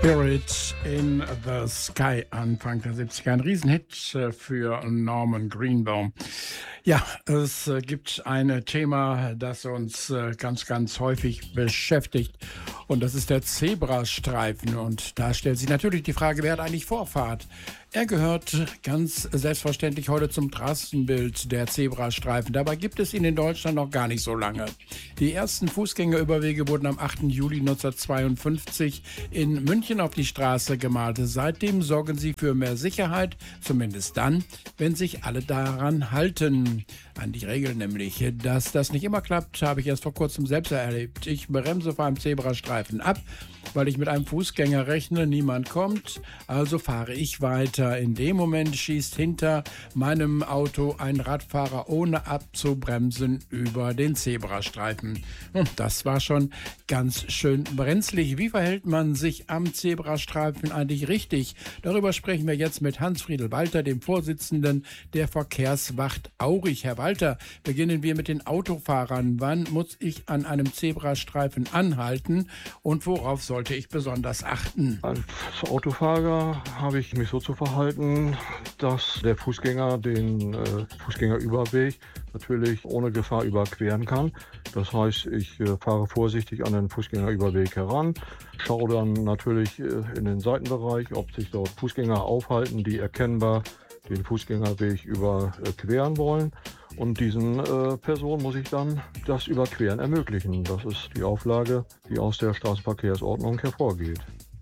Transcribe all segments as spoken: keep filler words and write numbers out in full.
Spirit in the Sky, Anfang der siebziger. Ein Riesenhit für Norman Greenbaum. Ja, es gibt ein Thema, das uns ganz, ganz häufig beschäftigt. Und das ist der Zebrastreifen. Und da stellt sich natürlich die Frage, wer hat eigentlich Vorfahrt? Er gehört ganz selbstverständlich heute zum Straßenbild der Zebrastreifen. Dabei gibt es ihn in Deutschland noch gar nicht so lange. Die ersten Fußgängerüberwege wurden am achten Juli neunzehnhundertzweiundfünfzig in München auf die Straße gemalt. Seitdem sorgen sie für mehr Sicherheit, zumindest dann, wenn sich alle daran halten. An die Regeln nämlich. Dass das nicht immer klappt, habe ich erst vor kurzem selbst erlebt. Ich bremse vor einem Zebrastreifen ab, weil ich mit einem Fußgänger rechne, niemand kommt, also fahre ich weiter. In dem Moment schießt hinter meinem Auto ein Radfahrer ohne abzubremsen über den Zebrastreifen. Und das war schon ganz schön brenzlig. Wie verhält man sich am Zebrastreifen eigentlich richtig? Darüber sprechen wir jetzt mit Hans-Friedel Walter, dem Vorsitzenden der Verkehrswacht Aurich. Herr Walter, beginnen wir mit den Autofahrern. Wann muss ich an einem Zebrastreifen anhalten und worauf sollte ich besonders achten? Als Autofahrer habe ich mich so zu verhalten, dass der Fußgänger den äh, Fußgängerüberweg natürlich ohne Gefahr überqueren kann. Das heißt, ich äh, fahre vorsichtig an den Fußgängerüberweg heran, schaue dann natürlich äh, in den Seitenbereich, ob sich dort Fußgänger aufhalten, die erkennbar den Fußgängerweg überqueren wollen. Und diesen äh, Personen muss ich dann das Überqueren ermöglichen. Das ist die Auflage, die aus der Straßenverkehrsordnung hervorgeht.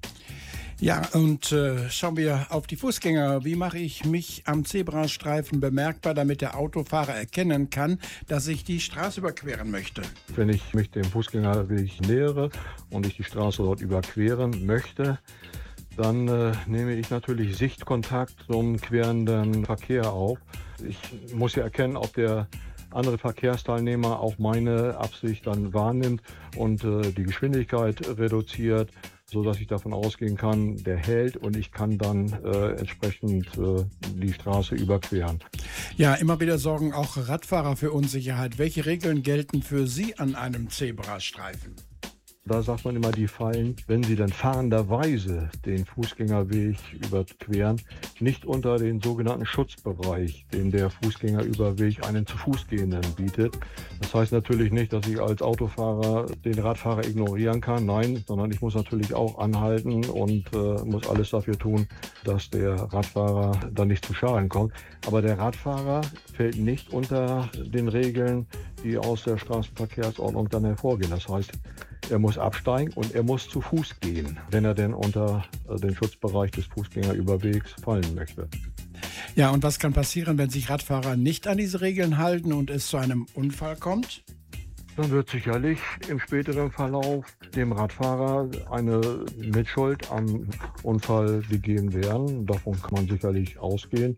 Ja, und äh, schauen wir auf die Fußgänger. Wie mache ich mich am Zebrastreifen bemerkbar, damit der Autofahrer erkennen kann, dass ich die Straße überqueren möchte? Wenn ich mich dem Fußgängerweg nähere und ich die Straße dort überqueren möchte, dann äh, nehme ich natürlich Sichtkontakt zum querenden Verkehr auf. Ich muss ja erkennen, ob der andere Verkehrsteilnehmer auch meine Absicht dann wahrnimmt und äh, die Geschwindigkeit reduziert, sodass ich davon ausgehen kann, der hält und ich kann dann äh, entsprechend äh, die Straße überqueren. Ja, immer wieder sorgen auch Radfahrer für Unsicherheit. Welche Regeln gelten für Sie an einem Zebrastreifen? Da sagt man immer, die fallen, wenn sie dann fahrenderweise den Fußgängerweg überqueren, nicht unter den sogenannten Schutzbereich, den der Fußgängerüberweg einen zu Fußgehenden bietet. Das heißt natürlich nicht, dass ich als Autofahrer den Radfahrer ignorieren kann, nein, sondern ich muss natürlich auch anhalten und äh, muss alles dafür tun, dass der Radfahrer dann nicht zu Schaden kommt. Aber der Radfahrer fällt nicht unter den Regeln, die aus der Straßenverkehrsordnung dann hervorgehen. Das heißt, er muss absteigen und er muss zu Fuß gehen, wenn er denn unter den Schutzbereich des Fußgängerüberwegs fallen möchte. Ja, und was kann passieren, wenn sich Radfahrer nicht an diese Regeln halten und es zu einem Unfall kommt? Dann wird sicherlich im späteren Verlauf dem Radfahrer eine Mitschuld am Unfall gegeben werden. Davon kann man sicherlich ausgehen.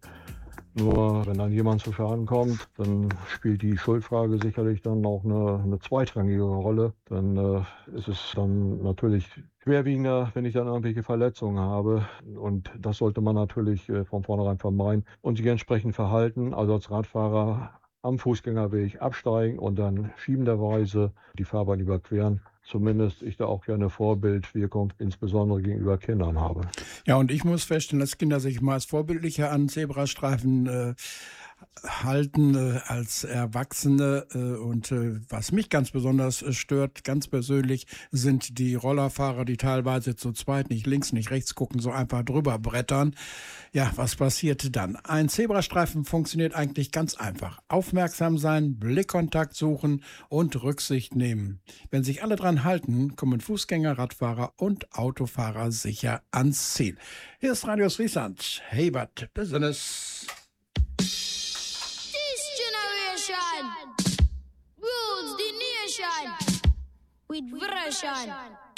Nur wenn dann jemand zu Schaden kommt, dann spielt die Schuldfrage sicherlich dann auch eine, eine zweitrangige Rolle. Dann äh, ist es dann natürlich schwerwiegender, wenn ich dann irgendwelche Verletzungen habe. Und das sollte man natürlich äh, von vornherein vermeiden und sich entsprechend verhalten. Also als Radfahrer am Fußgängerweg absteigen und dann schiebenderweise die Fahrbahn überqueren. Zumindest ich da auch gerne Vorbildwirkung, insbesondere gegenüber Kindern habe. Ja, und ich muss feststellen, dass Kinder sich mal als vorbildlicher an Zebrastreifen äh, halten äh, als Erwachsene. Äh, und äh, was mich ganz besonders äh, stört, ganz persönlich, sind die Rollerfahrer, die teilweise zu zweit nicht links, nicht rechts gucken, so einfach drüber brettern. Ja, was passiert dann? Ein Zebrastreifen funktioniert eigentlich ganz einfach. Aufmerksam sein, Blickkontakt suchen und Rücksicht nehmen. Wenn sich alle dran halten, kommen Fußgänger, Radfahrer und Autofahrer sicher ans Ziel. Hier ist Radio Friesland. Hey, but business. This generation rules the nation with version.